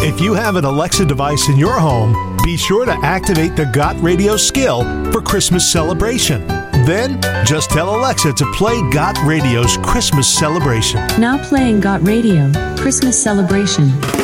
If you have an Alexa device in your home, be sure to activate the Got Radio skill for Christmas celebration. Then, just tell Alexa to play Got Radio's Christmas celebration. Now playing Got Radio, Christmas celebration.